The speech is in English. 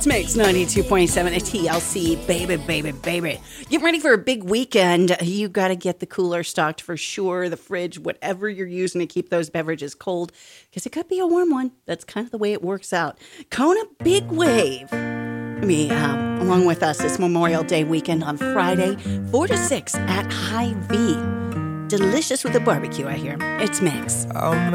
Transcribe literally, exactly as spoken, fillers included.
It's Mix ninety-two point seven at T L C. Baby, baby, baby. Get ready for a big weekend. You got to get the cooler stocked for sure, the fridge, whatever you're using to keep those beverages cold, because it could be a warm one. That's kind of the way it works out. Kona Big Wave. I mean, um, along with us this Memorial Day weekend on Friday, four to six at Hy-Vee. Delicious with a barbecue, I hear. It's Mix. I'm